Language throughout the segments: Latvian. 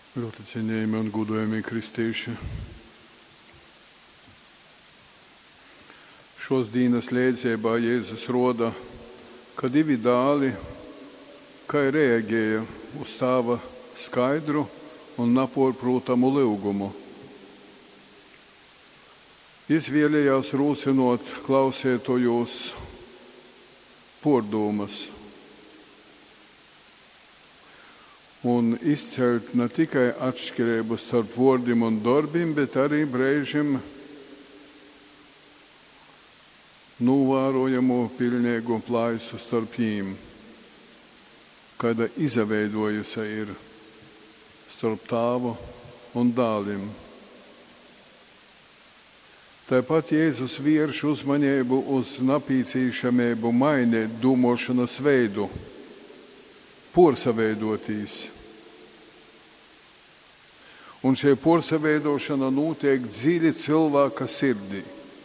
Ļoti cienījami un godājami kristieši. Šos dienas liecībā Jēzus roda, ka divi dēli, kā reaģēja uz tava skaidru un nepārprotamu lūgumu. Izvēlējās rūsinot klausētojos pārdomas un izcelt ne tikai atšķirību starp vārdiem un darbiem, bet arī brīžiem novērojamu pilnīgu plaisu starp viņiem, kāda izveidojusi ir starp tēvu un dēliem. Tāpat Jēzus vērš uzmanību uz nepieciešamību mainīt domāšanas veidu, pārsaveidotīs. Un šī pārsaveidošana notiek dziļi cilvēka sirdī.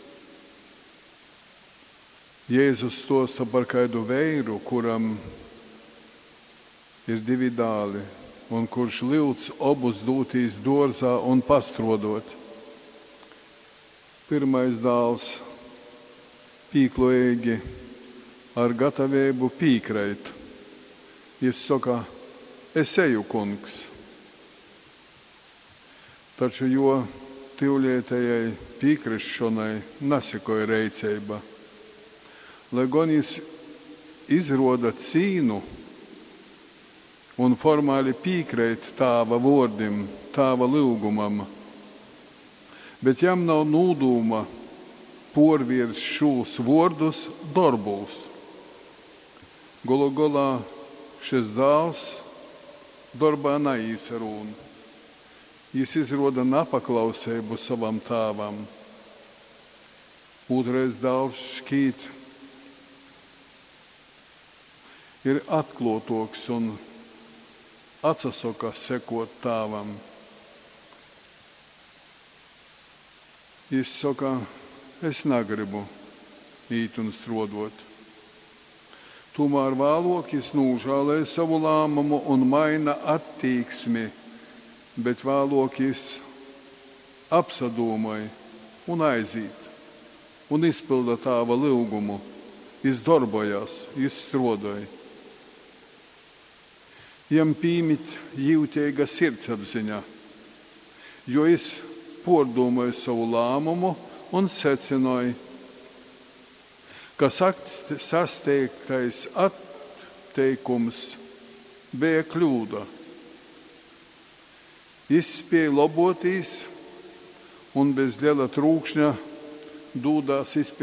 Jēzus stosta par kādu veiru, kuram ir divi dēli, un kurš lūdz abus doties dārzā un pastrodot. Pirmais dēls pīklojīgi ar gatavību pīkreit. Viņš saka, es eju, kungs. Taču jo tīvlietējai pīkrišanai nesekoja reicība. Lai gan viņš izroda cīnu un formāli pīkreit tāva vārdim, tāva lūgumam, bet jam nav nūdūma porvirs šūs vārdus darbūs. Galu galā šis dēls darbā neīsarūn. Viņš izroda nepaklausību savam tēvam. Otrais dēls šķīt ir atklātoks un atsasaka sekot tēvam. Viņš saka, es negribu īt un strodot. Tomēr vēlāk viņš nožēlēja savu lēmumu un maina attieksmi, bet vēlāk viņš apsadomāja un aiziet un izpilda tēva lūgumu. Viņš darbojās, viņš strodāja. Jam pīmīt jūtīga sirdsapziņa, jo viņš pārdomāja savu lēmumu un secināja, ka sasteigtais atteikums bija kļūda. Viņš spēja labotīs un bez liela trūkšņa dūdās izpildīt